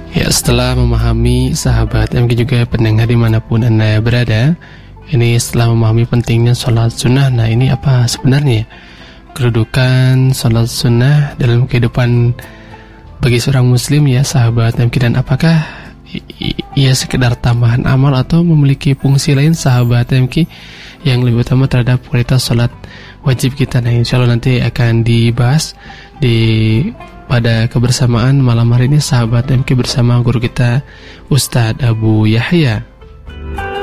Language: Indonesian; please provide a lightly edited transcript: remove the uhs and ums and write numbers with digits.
Ya, setelah memahami sahabat MK juga pendengar dimanapun Anda berada, ini setelah memahami pentingnya sholat sunnah. Nah, ini apa sebenarnya kedudukan sholat sunnah dalam kehidupan bagi seorang muslim ya sahabat MK, dan apakah ia sekedar tambahan amal atau memiliki fungsi lain sahabat MK yang lebih utama terhadap kualitas sholat wajib kita. Nah, insya Allah nanti akan dibahas pada kebersamaan malam hari ini sahabat MK bersama guru kita Ustadz Abu Yahya.